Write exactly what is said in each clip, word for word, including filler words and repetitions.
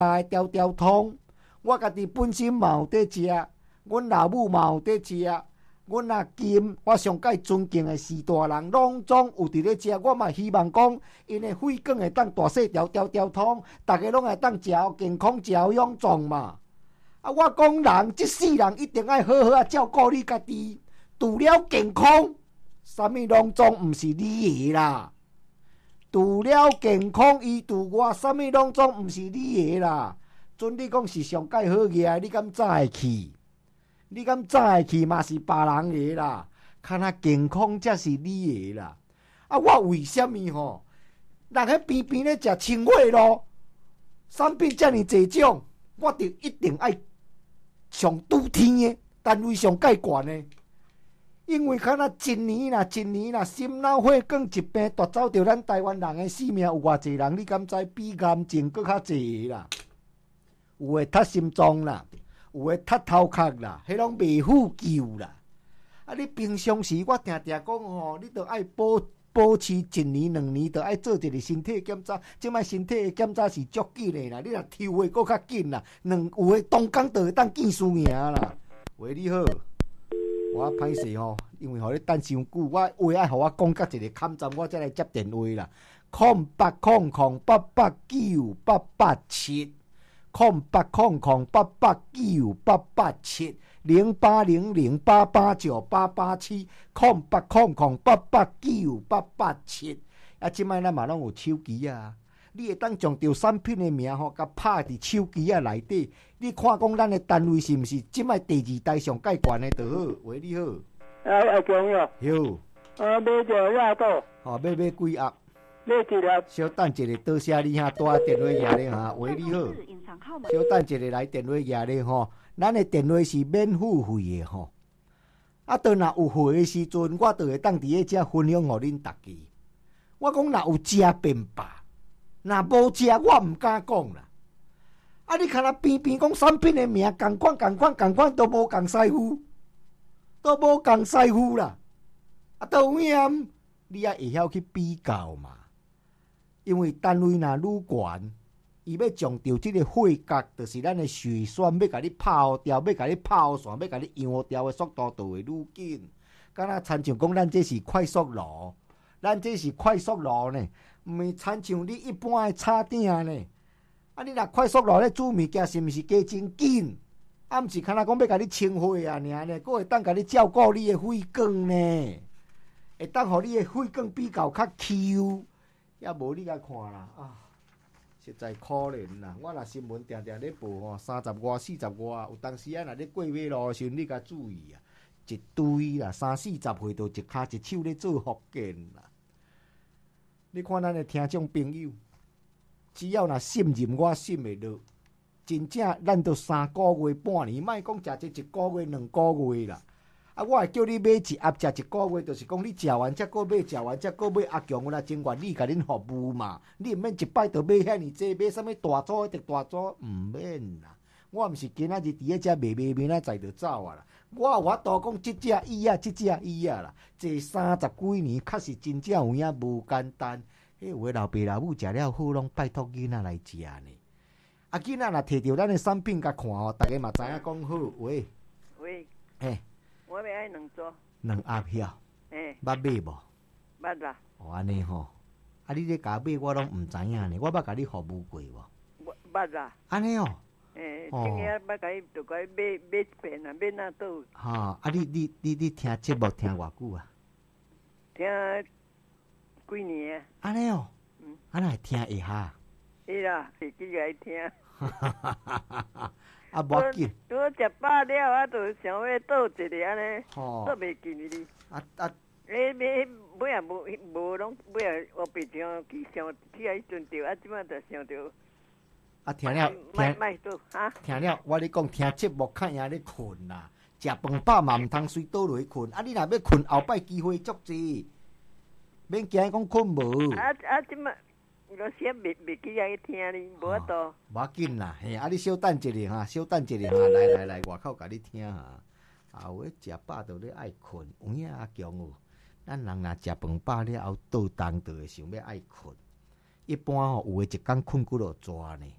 的条条通，我家己本身嘛有在食，阮老母嘛有在食，阮阿金，我上界尊敬的四大人，拢总有伫咧食。我嘛希望讲，因的肺管会当大细条条条通，大家拢会当食健康、食勇壮嘛。啊，我讲人即世人一定爱好好啊照顾你家己，除了健康，啥物拢总毋是你的啦。除了健康以除外，啥物拢总毋是你的啦。准你讲是上界好个，你敢早会去？你敢早会去嘛是别人的啦，看那健康才是你的啦。啊，我为什么吼？人喺边边咧食青花咯，产品遮尔济种，我就一定爱上拄天的单位上介悬的。因为看那一年啦，一年啦，心脑血管疾病夺走着咱台湾人的性命，有偌济人？你敢知比癌症搁较济啦？有诶塌心脏啦。有诶塌头壳啦，迄拢袂富救啦。啊，你平常时我定定讲吼，你着爱保保持一年两年，着爱做一个身体检查。即摆身体的检查是足紧的啦，你若抽诶搁较紧啦，两有诶当工着会当见输赢啦。喂，你好，我歹势吼，因为互你等伤久，我话爱互我讲甲一个坎站，我才来接电话啦。空八空空八八九八八七。空八空空八八九八八七零八零零八八九八八七空八空空八八九八八七啊！即摆咱嘛拢有手机啊，你会当将着产品的名吼，甲拍伫手机啊内底，你看讲咱的单位是毋是即摆第二代上介悬的就好？喂，你好， 啊，阿强哟， 有啊，买着鸭肚， 吼，要买几盒？ 买一粒。 小等一下，多谢你哈，大电话压咧哈，喂，你好。小等一下来电话压咧吼，咱的电话是免付费的吼。啊，到若有货的时阵，我就会当伫咧遮分享互恁大家。我讲若有食便罢，若无食我毋敢讲啦。啊，你看那边边讲产品的名，共款共款共款都无共师傅，都无共师傅啦。啊，到影你也会晓去比较嘛。因为单位若愈悬，伊要将着即个血角，就是咱的血栓，要甲你泡掉，要甲你泡线，要甲你扬掉的速度就会愈紧。敢若亲像讲，咱这是快速炉，咱这是快速炉呢，毋是亲像你一般的叉鼎呢。啊，你若快速炉咧煮物件，是毋是加真紧？啊，毋是，敢若讲要甲你清血啊，尔呢，佫会当甲你照顾你的血管呢，会当互你的血管比较较 Q。也无你甲看啦啊，实在可怜啦！我若新闻定定咧报吼，三十外、四十外，有当时啊，若咧过马路时，你甲注意啊，一堆啦，三四十岁都一骹一手咧做福建啦。你看咱的听众朋友，只要若信任我，信会落，真正咱都三个月、半年，莫讲食这一个月、两个月啦。啊，我会叫你买一盒食一个月，就是讲你食完才搁买，食完才搁买。阿强，我来真愿意甲恁服务嘛，你毋免一摆就买遐尼济，买啥物大组一直大组，毋免啦。我毋是今仔日伫咧遮卖卖，明仔载就走啊啦。我有法度讲，即只椅啊，即只椅啊啦，坐三十几年，确实真正有影无简单。迄有诶老爸老母食了好，拢拜托囡仔来食呢。啊，囡仔若摕着咱诶产品甲看吼，逐个嘛知影讲好。喂喂， 嘿。 我要爱两组， 两盒晓， 诶， 捌买无？ 捌啦。 哦，安尼吼，啊，你咧甲买，我拢毋知影呢。我捌甲你服务过无？ 我捌啦。 安尼哦。 诶，今日捌甲伊，就甲伊买买一遍啊，买哪倒？ 哈，啊，你你你你听节目听偌久啊？ 听几年啊？ 安尼哦。 嗯。 安尼听会下。 是啦，会记来听。 哈哈哈哈哈哈！啊，无要紧。 拄食饱了，啊，就想要倒一个安尼，倒袂记哩。 啊啊！ 诶，尾尾也无无拢尾也我平常去想去啊，迄阵着啊，即摆着想着。 啊，听了听，卖倒哈。 听了，我咧讲听节目较赢咧困啦，食饭饱嘛毋通随倒落去困。啊，你若要困，后摆机会足济，免惊讲困无。 啊啊，即摆。有时袂袂记来听哩，无法度。 无要紧啦，嘿，啊，你小等一下哈，小等一下哈，来来来，外口甲你听哈。后尾食饱就咧爱困，有影阿强哦。咱人若食饭饱了后，倒动就会想要爱困。一般吼，有诶一工困几落逝呢。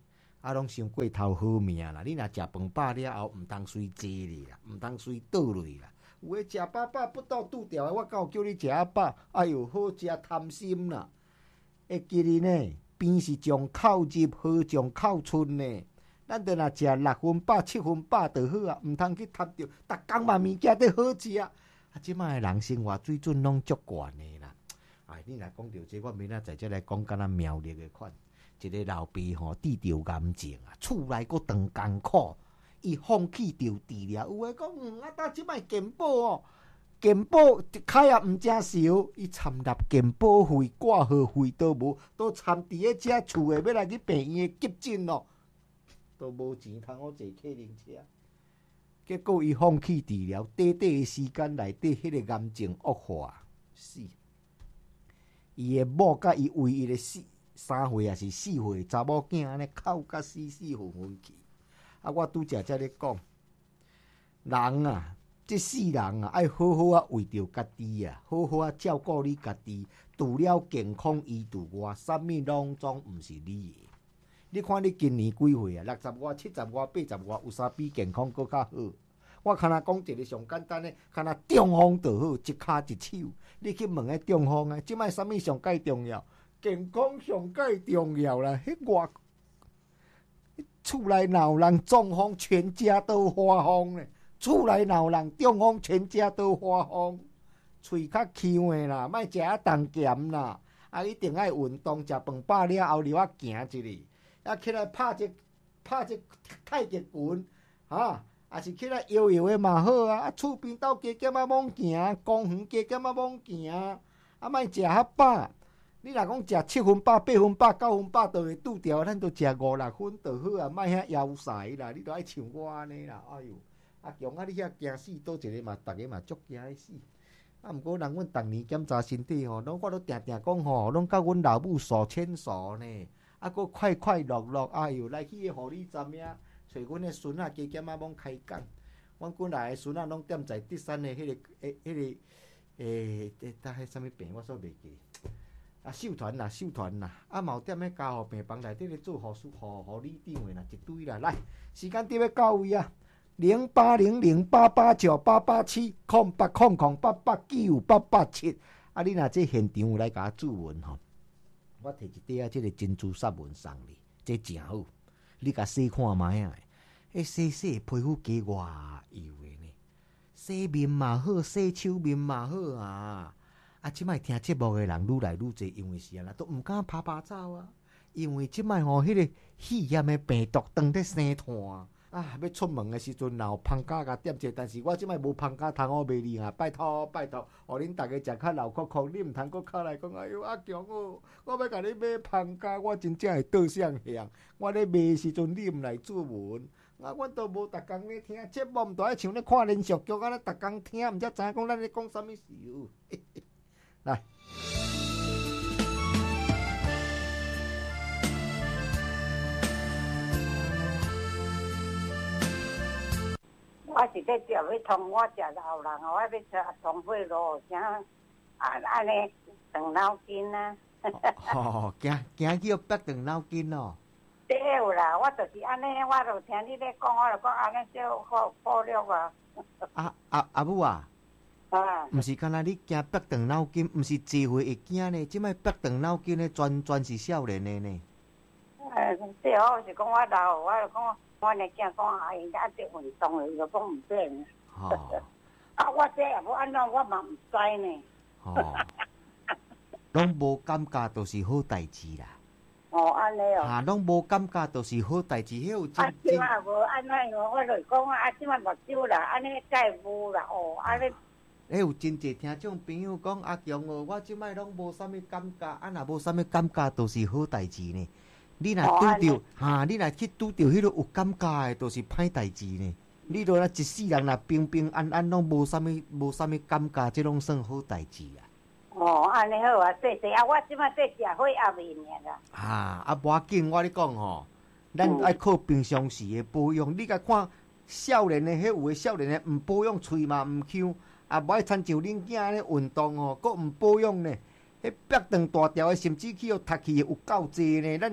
啊，拢伤过头好命啦！你若食饭饱了后，毋通随坐咧啦，毋通随倒落啦。有诶食饱饱不到拄着诶，我敢有叫你食啊饱？哎哟，好食贪心啦！会记哩呢，边是将口入，好将口出呢。咱着若食六分饱、七分饱就好啊，毋通去贪着，逐工嘛物件都好食啊！啊，即摆诶人生活水准拢足悬诶啦。哎，你若讲到这，我明仔载再来讲敢若苗栗诶款。一个老爸吼，治着癌症啊，厝内阁当艰苦，伊放弃着治疗。有诶讲，嗯，啊，搭即摆健保哦，健保开也毋正少，伊参纳健保费、挂号费都无，都参伫咧遮厝诶，要来去病院诶急诊咯，都无钱通好坐客人车。结果伊放弃治疗，短短诶时间内底，迄个癌症恶化死。伊诶某甲伊唯一诶死。三岁也是四岁查某囝安尼哭甲死死昏昏去。啊，我拄则才咧讲，人啊，即世人啊，爱好好啊为着家己啊，好好啊照顾你家己。除了健康医治外，啥物拢总毋是你的。你看你今年几岁啊？六十外、七十外、八十外，有啥比健康搁较好？我敢若讲一个上简单的，敢若中风就好，一骹一手。你去问个中风啊，即摆啥物上介重要？健康上介重要啦！迄外厝内闹人中风，全家都花疯咧；厝内闹人中风，全家都花疯。喙较呛的啦，莫食啊重咸啦，啊一定爱运动，食饭饱了后，留啊行一下，啊起来拍一拍一太极拳，哈，啊是起来摇摇的嘛好啊！啊厝边斗加减啊猛行，公园加减啊猛行，啊莫食较饱。你若讲食七分饱、八分饱、九分饱，就会拄着，咱就食五六分就好啊，莫遐枵塞啦！你著爱像我安尼啦，哎哟，啊强啊！你遐惊死，倒一个嘛，逐个嘛足惊的死。啊，毋过人阮逐年检查身体吼，拢我都定定讲吼，拢甲阮老母手牵手呢，啊，佫快快乐乐，哎哟，来去个护理站遐，找阮的孙仔加减啊，猛开讲。阮过来的孙仔拢踮在德山的迄、那个诶，迄、那个诶，诶，搭迄啥物病，我煞袂记。啊，秀团啦，秀团啦，啊，嘛有踮咧家护病房内底咧做护士、护护理长诶啦，一堆啦。来，时间点要到位啊！零八零零八八九八八七空八空空八八九八八七。啊，你若这现场有来甲我注文吼，我摕一块啊，这个珍珠砂文送你，这真好。你甲洗看卖啊，迄洗洗皮肤加偌油诶呢，洗面嘛好，洗手面嘛好啊。啊！即摆听节目的人愈来愈侪，因为是安啦，都毋敢拍拍走啊。因为即摆吼，迄个肺炎的病毒当咧生炭啊，要出门的时阵，若有芳家甲点者，但是我即摆无芳家通好卖你啊！拜托拜托，互恁逐个食较老壳壳，你毋通搁敲来讲，哎哟阿强哦，我要甲你买芳家，我真正会倒向向。我咧卖的时阵，你毋来注文。啊，阮都无逐工咧听节目，毋都爱像咧看连续剧，安尼逐工听，毋则知影讲咱咧讲啥物事哦。来， 我是咧调要通我食老人，我要吃通血路，啥啊安尼动脑筋啊。 哦，惊惊叫逼动脑筋哦。 对啦，我就是安尼，我就听你咧讲，我就讲安尼少好保留啊。 啊啊阿母啊！ 啊， 毋是干那你惊逼动脑筋，毋是智慧会惊呢。即摆逼动脑筋呢，全全是少年的呢。 呃，对哦，是讲我老，我就讲我呢惊讲阿因一直运动的，就讲毋变。 吼、哦， 啊，我这也无安怎，我嘛毋知呢。 吼、哦，拢无感觉，就是好代志啦。 哦，安尼哦。 啊，拢无感觉，就是好代志，迄有真啊，即摆无安尼哦，我就讲啊，即摆目睭啦，安尼该无啦，哦，安尼。 诶，有真侪听众朋友讲阿强哦，我即摆拢无啥物感觉，啊，若无啥物感觉，都是好代志呢。你若拄着，哈，你若去拄着迄个有感觉诶，都是歹代志呢。你若一世人若平平安安，拢无啥物无啥物感觉，即拢算好代志啊。 哦，安尼好啊，谢谢啊，我即摆在食火鸭面啦。 啊，啊，无要紧，我咧讲吼，咱爱靠平常时诶保养。你甲看少年诶，迄有诶少年诶，毋保养喙嘛毋香。啊，无爱亲像恁囝安尼运动吼，佫毋保养呢，迄逼长大条的，甚至去互读去有够济呢。咱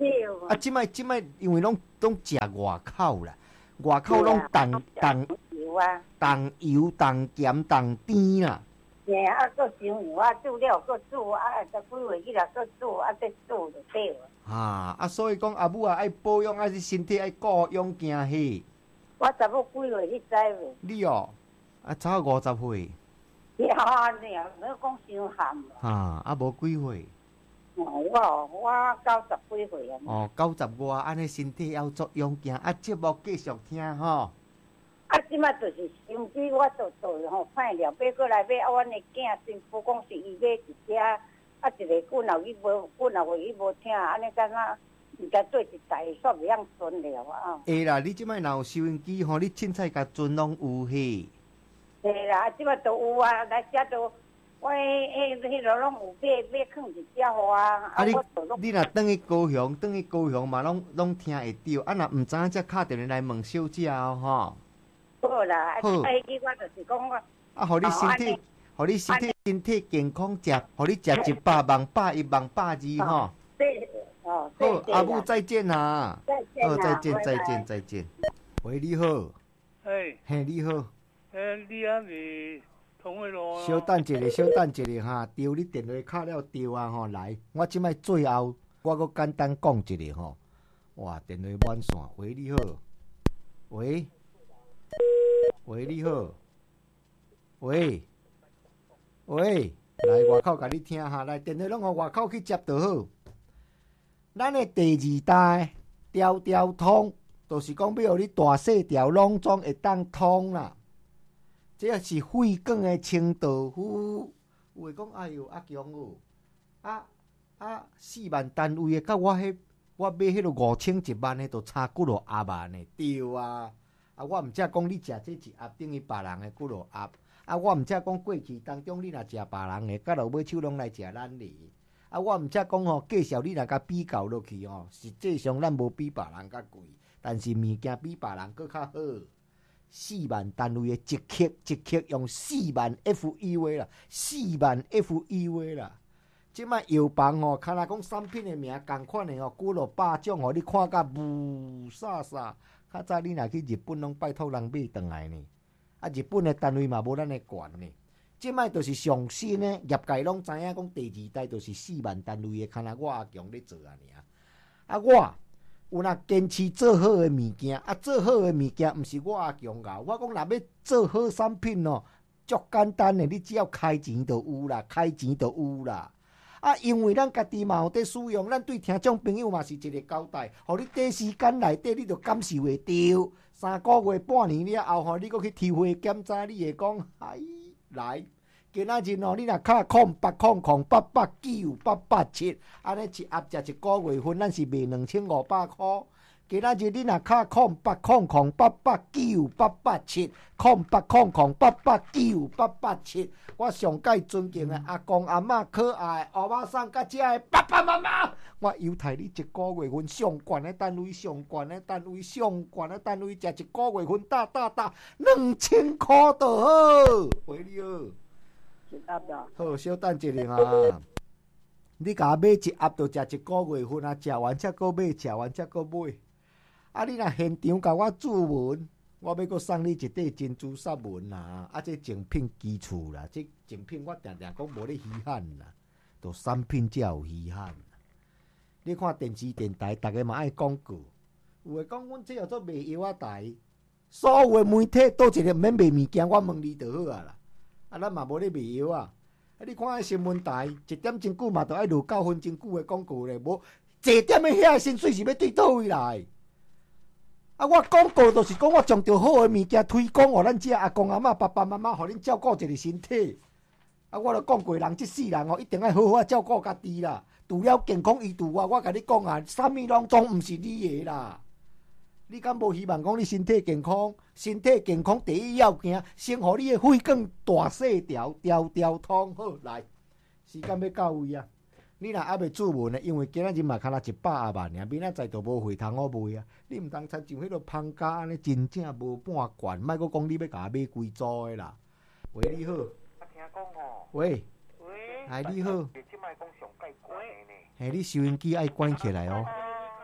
啊，即摆即摆因为拢拢食外口啦，外口拢重重油啊， 重油、重咸、重甜啦。 嘿啊，搁上油啊，煮了搁煮啊，十几岁起来搁煮啊，再煮就对了。 啊啊，所以讲阿母啊，爱保养，爱是身体爱顾养惊喜。 我十五几岁，你知未？ 你哦，啊，差五十岁。 呀，你啊，唔好讲伤含。 啊，啊，无几岁。 我我九十几岁啊。 哦，九十外，安尼身体要足养惊，啊，节目继续听吼。 啊，即摆就是心机，我做做吼歹了，买过来买啊，阮的囝媳妇讲是伊买一只，啊，一个滚后伊无滚后伊无听，安尼敢若毋知做一台，煞袂晓存了啊。 会啦，你即摆若有收音机吼，你凊彩甲存拢有嘿。 对啦，即摆都有啊，来遮都我迄迄落拢有买买放一只花啊。 啊，你你若转去高雄，转去高雄嘛，拢拢听会到。啊，若毋知影，则敲电话来问小姐哦，吼。 好啦，啊，迄个我就是讲我。 啊，互你身体，互你身体身体健康，食，互你食一百万、百一万、百二吼。 对，哦， 好，阿母再见啦。 再见好，再见，再见，再见。喂，你好。 嘿。 嘿，你好。 诶，你阿是同位路。 稍等一下，稍等一下哈，丢你电话敲了丢啊吼，来，我即摆最后我阁简单讲一下吼。哇，电话满线。喂，你好。喂。喂，你好。喂。喂，来外口甲你听哈，来电话拢互外口去接就好。咱的第二代条条通，就是讲要互你大细条拢总会当通啦。这是肺管的清道夫，有会讲哎哟阿强哦，啊啊四万单位的，甲我迄我买迄落五千一万的，都差几落盒万的，对啊。啊，我毋则讲你食这一盒等于别人的几落盒，啊，我毋则讲过去当中你若食别人的，甲落尾手拢来食咱的，啊，我毋则讲吼介绍你若甲比较落去吼，实际上咱无比别人较贵，但是物件比别人搁较好。四万单位的一克一克用四万 F E V 啦，四万 F E V 啦。即摆药房吼，看若讲产品的名共款的吼，几落百种吼，你看甲雾煞煞。较早你若去日本，拢拜托人买转来呢。啊，日本的单位嘛无咱的悬呢。即摆就是上新的，业界拢知影讲第二代就是四万单位的，看若我阿强咧做啊尔。啊，我。有若坚持做好的物件，啊，做好的物件毋是我阿强搞，我讲若要做好产品哦，足简单的，你只要开钱就有啦，开钱就有啦。啊，因为咱家己嘛有在使用，咱对听众朋友嘛是一个交代，互你短时间内底你就感受会到，三个月半年了后吼，你搁去抽血检查，你会讲，哎，来。今仔日哦，你若敲空八空空八八九八八七，安尼一盒食一个月份，咱是卖两千五百块。今仔日你若敲空八空空八八九八八七，空八空空八八九八八七，我上界尊敬的阿公阿嬷可爱欧巴桑甲遮的爸爸妈妈，我优待你一个月份上悬的单位，上悬的单位，上悬的单位，食一个月份大大大两千块就好。喂，你好。好，稍等一下啊！你甲我买一盒，就食一个月份啊！食完才搁买，食完才搁买。啊！你若现场甲我注文，我要搁送你一块珍珠纱纹啦！啊，这精品基础啦，这精品我定定讲无咧稀罕啦，都产品才有稀罕。你看电视电台，逐个嘛爱广告，有诶讲阮这叫做卖药仔台，所有诶媒体倒一个免卖物件，我问你就好啊啦。啊，咱嘛无咧卖药啊！啊，你看迄新闻台，一点钟久嘛，都爱落九分钟久的广告咧，无一点的遐薪水是要对倒位来？啊，我广告就是讲我将着好的物件推广，互咱遮阿公阿嬷、爸爸妈妈，互恁照顾一下身体。啊，我著讲过，人即世人哦，一定要好好照顾家己啦。除了健康以除外，我甲你讲啊，啥物拢总毋是你的啦。你敢无希望讲你身体健康？身体健康第一要件，先互你的肺管大细条，条条通好来。时间要到位啊！你若还袂注文呢，因为今仔日嘛，敢若一百啊万尔，明仔载就无货通好卖啊！你毋通参像迄落芳家安尼，真正无半罐，莫阁讲你要甲我买几组的啦。喂，你好。 我听讲哦。 喂。 喂。 哎，你好。 即摆讲上盖关的呢。 嘿，你收音机爱关起来哦。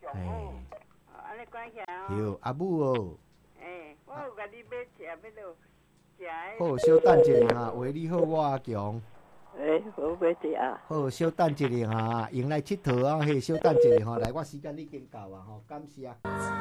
嘿，安尼关起来哦。 哟，阿母哦。 诶，我有甲你买食，要落食。 好，稍等一下哈，喂，你好，我阿强。 诶，我买食啊。 好，稍等一下哈，用来佚佗啊，嘿，稍等一下哈，来，我时间已经到啊，吼，感谢。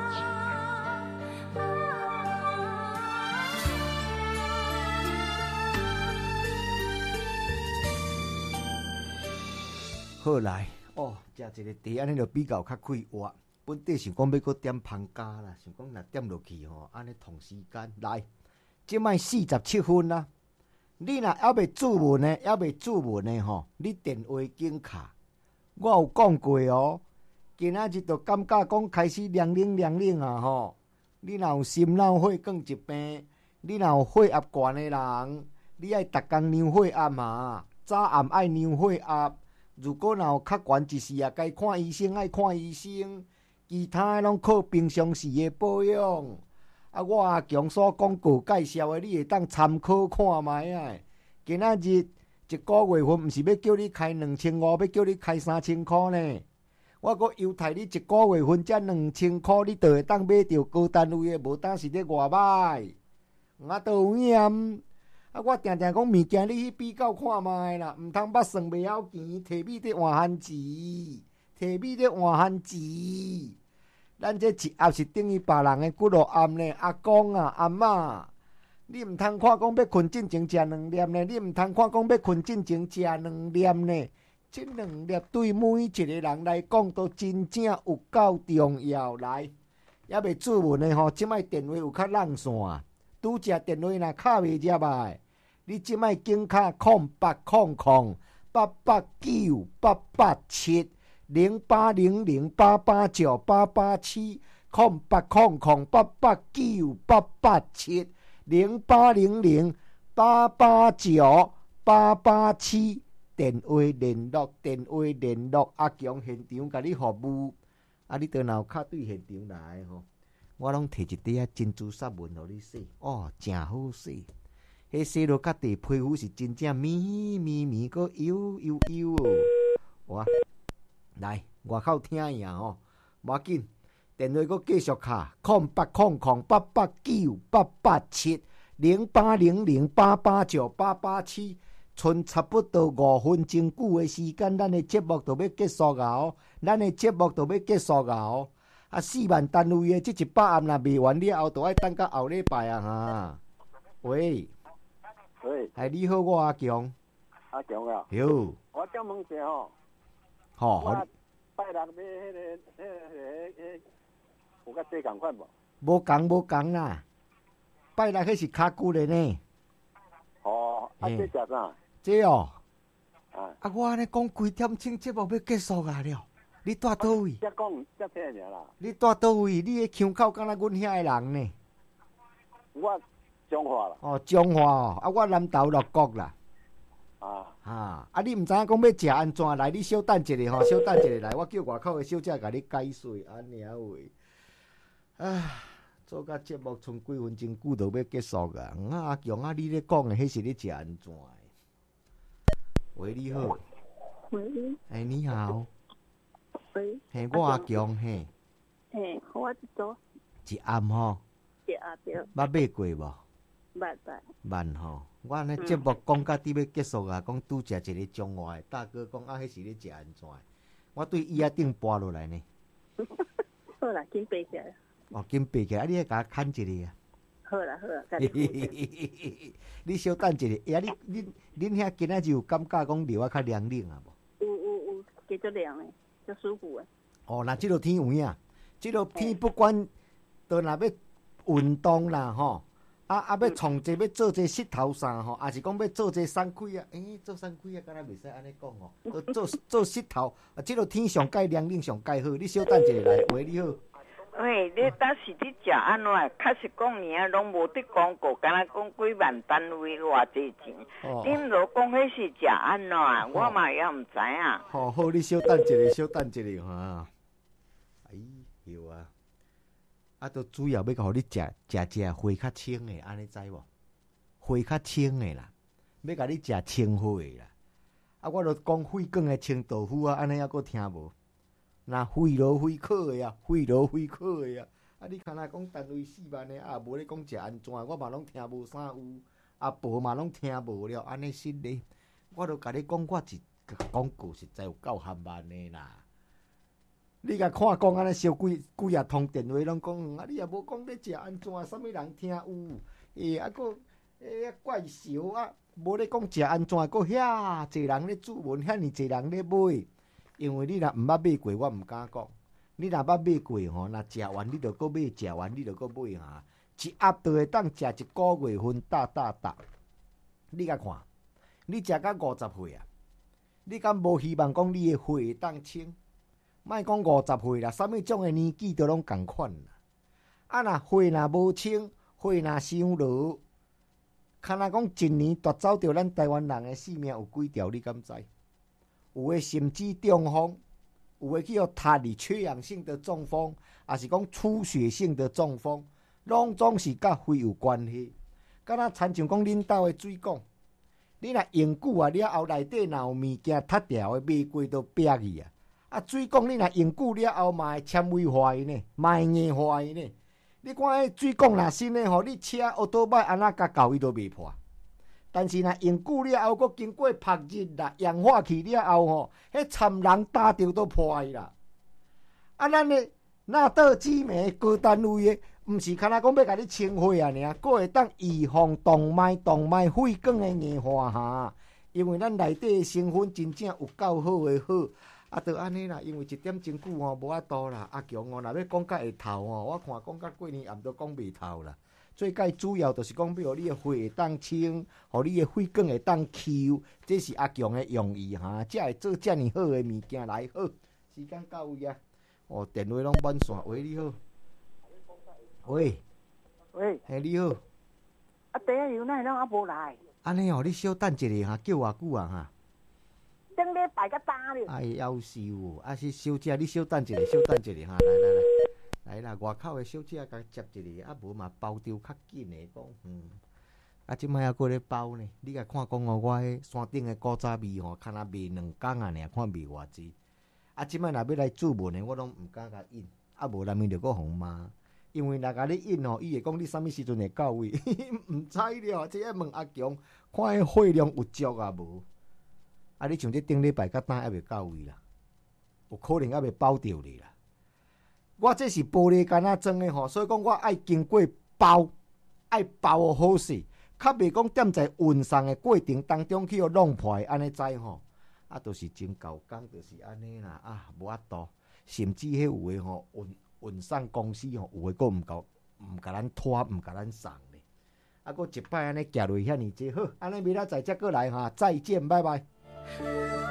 好来，哦，食一个茶，安尼就比较较快活。本地想讲要搁点芳家啦，想讲若点落去吼，安尼同时间来，即摆四十七分啦。你若还未注文呢，还未注文呢吼，你电话紧卡。我有讲过哦，今仔日就感觉讲开始凉冷凉冷啊吼。你若有心脑血管疾病，你若有血压悬的人，你爱逐工量血压嘛，早暗爱量血压。如果若有较悬一时啊，该看医生爱看医生，其他的拢靠平常时的保养。啊，我阿强所讲过介绍的，你会当参考看卖啊。今仔日一个月份，毋是要叫你开两千五，要叫你开三千块呢。我阁优待你一个月份，才两千块，你就会当买到高单位的，无当是咧外卖。我都有验。啊，我定定讲物件，你去比较看卖啦，毋通捌算袂晓钱，摕米伫换番钱，摕米伫换番钱。咱这一盒是等于别人的骨肉餡呢，阿公啊、阿嬷，你毋通看讲要困进前食两粒呢，你毋通看讲要困进前食两粒呢。这两粒对每一个人来讲都真正有够重要。来，还未注文的吼，即摆电话有较冷线。拄只电话若卡袂入来，你即摆紧卡空八空空八八九八八七零八零零八八九八八七空八空空八八九八八七零八零零八八九八八七电话联络，电话联络阿强现场甲你服务。啊，你倒若有卡对现场来吼。我拢摕一碟珍珠沙文互你洗，哦，真好洗。迄洗落甲地皮肤是真正绵绵绵，搁油油油哦。哇，来外口听呀吼，无要紧，电话搁继续卡，空八空空八八九八八七零八零零八八九八八七。剩差不多五分钟久的时间，咱的节目就要结束啊！哦，咱的节目就要结束啊！哦。啊，四万单位的这一百暗若卖完了后，就爱等到后礼拜啊！哈，喂， 喂， 哎，你好，我阿强。 阿强啊。 哟。 我想问一下吼。 吼。 我拜六买迄个、迄个、迄个，有甲这共款无？ 无共无共啦，拜六迄是较久的呢。 哦，啊，这食啥？ 这哦。 啊。啊， 我安尼讲几点钟节目要结束啊了？你住倒位？ 才讲才听尔啦。 你住倒位？你的腔口敢若阮遐的人呢？ 我彰化啦。 哦，彰化哦，啊，我南投六国啦。 啊。 啊，啊，你毋知影讲要食安怎来？你稍等一下吼，稍等一下来，我叫外口的小姐甲你解说安尔话。啊，做甲节目剩几分钟久就要结束啊！啊，阿强啊，你咧讲的迄是咧食安怎的？喂，你好。 喂。 哎，你好。 喂， 嘿，我阿强嘿。 嘿，我一组。 一暗吼。 一暗对。 捌买过无？ 捌捌。 捌吼，我安尼节目讲到伫要结束啊，讲拄食一个中华的大哥讲啊，迄是咧食安怎？我对伊啊顶跋落来呢。 好啦，紧爬起来。哦， 紧爬起来，啊，你爱甲我牵一个啊。 好啦好啦， 你稍等一下，呀，你恁恁遐今仔日有感觉讲流啊较凉冷啊无？ 有有有，加足凉诶，足舒服诶。 哦，那即落天有影，即落天不管到若要运动啦吼，啊啊要创者要做者膝头衫吼，也是讲要做者双开啊，诶、欸，做双开啊，敢若袂使安尼讲吼，做做膝头，啊，即落天上介凉冷上介好，你稍等一下来，喂，你好。 喂，你当时你食安怎？确实讲尔啊，拢无得广告，敢若讲几万单位偌济钱。哦、你毋着讲迄是食安怎？哦、我嘛也毋知影。 好好，你稍等一下，稍等一下哈。哎呦啊！啊，都主要要甲互你食食食花较清的，安尼知无？花较清的啦，要甲你食清花的啦。啊，我著讲血管的清豆腐啊，安尼还阁听无？ 那费劳费考的啊，费劳费考的啊。啊，你看若讲单位四万的，啊，无咧讲食安怎，我嘛拢听无啥有，啊，无嘛拢听无了，安尼实咧。我都甲你讲，我一广告实在有够含慢的啦。你甲看讲安尼烧几几啊通电话拢讲，啊，你也无讲咧食安怎，啥物人听有？诶，啊，佫诶怪烧啊，无咧讲食安怎，佫遐济人咧注文，遐尼济人咧买，因为你若毋捌买过，我毋敢讲。你若捌买过吼，若食完你著搁买，食完你著搁买哈，一盒都会当食一个月份，大大大。你甲看，你食到五十岁啊，你敢无希望讲你的血会当清？莫讲五十岁啦，啥物种的年纪都拢共款啦。啊，若血若无清，血若伤落，看若讲一年夺走着咱台湾人的性命有几条？你敢知？有诶甚至中风。有诶去互塌哩缺氧性的中风，也是讲出血性的中风，拢总是甲肺有关系。敢若亲像讲恁兜诶水管，你若用久啊了后，内底若有物件塌掉诶，袂过都瘪去啊。啊，水管你若用久了后，嘛会纤维化呢，嘛会硬化呢。你看迄水管若新诶吼，你车奥多摆安那甲搞伊都袂破。但是若用久了后，佫经过曝日啦、氧化去了后吼，迄参人打着都破去啦。啊，咱诶纳豆姊妹高单位诶，毋是干那讲要甲你清血啊尔，佫会当预防动脉、动脉血管诶硬化哈。因为咱内底诶成分真正有够好诶好，啊，就安尼啦。因为一点钟久吼无法度啦。阿强哦，若要讲到下头吼，我看讲到过年暗都讲袂透啦。最解主要就是讲，比如你的血会当清，互你的血管会当吸，这是阿强的用意哈，才会做遮尔好的物件来好。时间到位啊！哦，电话拢满线。喂，你好。喂。 喂。 嘿，你好。 啊，第一油哪拢还无来？ 安尼哦，你小等一下哈，叫偌久啊哈？ 顶礼拜甲打了。 哎，夭寿哦！啊是小姐，你小等一下，小等一下哈，来来来。来啦，外口的小姐甲接一个，啊无嘛包着较紧的讲，嗯，啊即摆还搁咧包呢。你甲看讲哦，我迄山顶的古早味吼，看若卖两工啊尔，看卖偌济。啊即摆若要来注文的，我拢毋敢甲印，啊无难免着搁互骂，因为若甲你印吼，伊会讲你啥物时阵会到位，毋知了。即个问阿强，看迄货量有足啊无？啊你像这顶礼拜甲单还未到位啦，有可能还未包着你啦。我这是玻璃干仔装的吼，所以讲我爱经过包，爱包好势，较袂讲踮在运送的过程当中去互弄破，安尼知吼。啊，就是真够工，就是安尼啦。啊，无法度，甚至迄有诶吼运运送公司吼，有诶佫毋够，毋甲咱拖，毋甲咱送咧。啊，佫一摆安尼行落遐尼济好，安尼明仔载则过来哈，再见，拜拜。